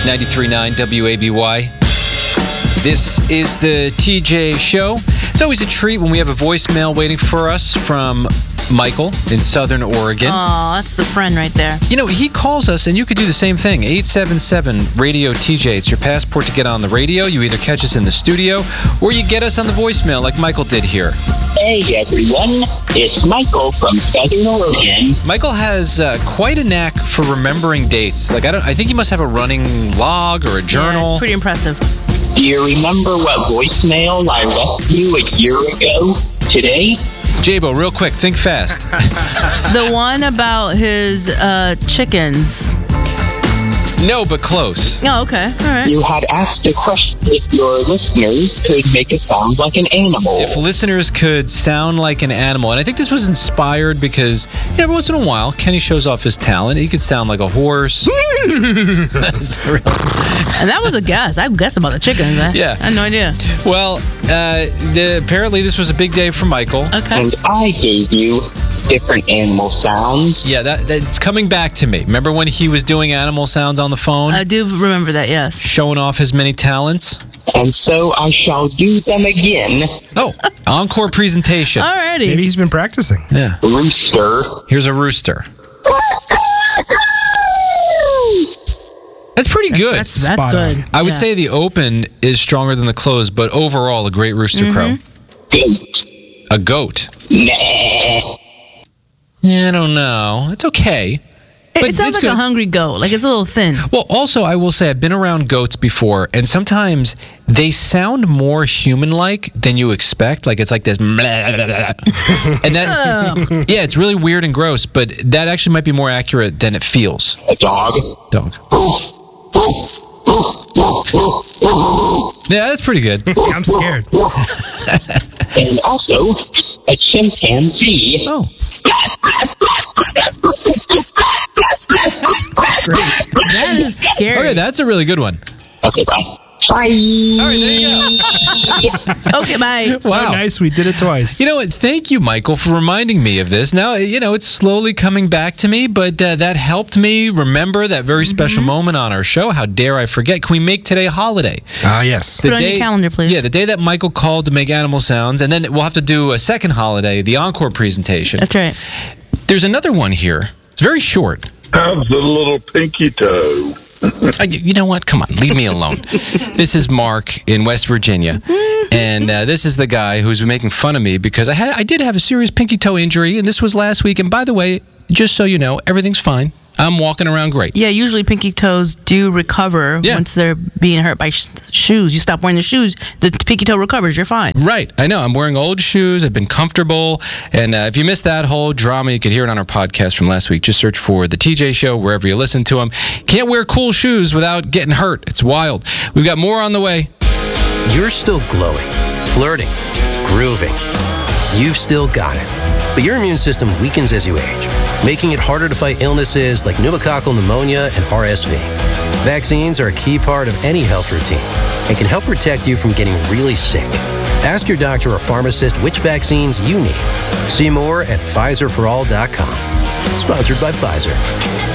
93.9 WABY. This is the TJ Show. It's always a treat when we have a voicemail waiting for us from Michael in Southern Oregon. Oh, that's the friend right there. You know, he calls us, and you could do the same thing. 877-RADIO-TJ. It's your passport to get on the radio. You either catch us in the studio, or you get us on the voicemail like Michael did here. Hey everyone, it's Michael from Southern Oregon. Michael has quite a knack for remembering dates. I think he must have a running log or a journal. Yeah, it's pretty impressive. Do you remember what voicemail I left you a year ago today? Jabo, real quick, think fast. The one about his chickens. No, but close. Oh, okay. All right. You had asked a question if your listeners could make it sound like an animal. If listeners could sound like an animal. And I think this was inspired because, every once in a while, Kenny shows off his talent. He could sound like a horse. That's real. And that was a guess. I guessed about the chickens. Yeah. I had no idea. Well, apparently this was a big day for Michael. Okay. And I gave you different animal sounds. Yeah, that's coming back to me. Remember when he was doing animal sounds on the phone? I do remember that, yes. Showing off his many talents? And so I shall do them again. Oh, encore presentation. Alrighty. Maybe he's been practicing. Yeah. Rooster. Here's a rooster. That's pretty good. That's Spot good. on. I would Yeah. say the open is stronger than the close, but overall, a great rooster crow. Goat. A goat. Nah. Yeah, I don't know. It's okay. But It sounds it's like a good. hungry goat. Like it's a little thin. Well, also, I will say I've been around goats before, and sometimes they sound more human-like than you expect. Like it's like this, and that, yeah, it's really weird and gross. But that actually might be more accurate than it feels. A dog. Dog. Yeah, that's pretty good. I'm scared. And also a chimpanzee. Oh, That is scary. okay, that's a really good one. Okay, bye. Bye. All right, there you go. Okay, bye. So Wow. nice, we did it twice. You know what? Thank you, Michael, for reminding me of this. Now, it's slowly coming back to me, but that helped me remember that very special moment on our show. How dare I forget? Can we make today a holiday? Yes. Put it on your calendar, please. Yeah, the day that Michael called to make animal sounds, and then we'll have to do a second holiday, the encore presentation. That's right. There's another one here. It's very short. How's the little pinky toe? You know what? Come on, leave me alone. This is Mark in West Virginia, and this is the guy who's been making fun of me because I did have a serious pinky toe injury, and this was last week. And by the way, just so you know, everything's fine. I'm walking around great. Yeah, usually pinky toes do recover once they're being hurt by shoes. You stop wearing the shoes, the pinky toe recovers. You're fine. Right. I know. I'm wearing old shoes. I've been comfortable. And if you missed that whole drama, you could hear it on our podcast from last week. Just search for The TJ Show wherever you listen to them. Can't wear cool shoes without getting hurt. It's wild. We've got more on the way. You're still glowing, flirting, grooving. You've still got it. But your immune system weakens as you age, making it harder to fight illnesses like pneumococcal pneumonia and RSV. Vaccines are a key part of any health routine and can help protect you from getting really sick. Ask your doctor or pharmacist which vaccines you need. See more at PfizerForAll.com. Sponsored by Pfizer.